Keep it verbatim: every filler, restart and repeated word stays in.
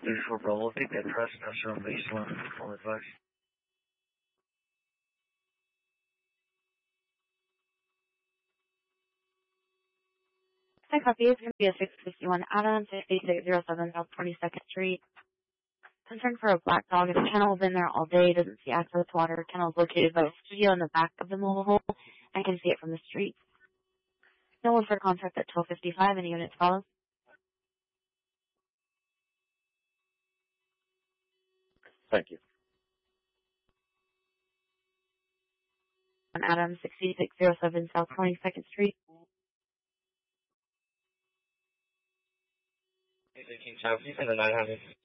thirty-four Bravo, take that press, now on baseline, full advice. Hi, copy. It's going to be a six fifty-one Adams, sixty-six oh seven South twenty-second Street. Concern for a black dog. The kennel has been there all day. Doesn't see access to water. Kennel is located by the studio in the back of the mobile home. I can see it from the street. No one for contact at twelve fifty-five. Any units follow? Thank you. On Adams, sixty-six oh seven South twenty-second Street. Hey, thirteen, South, you said the nine hundred.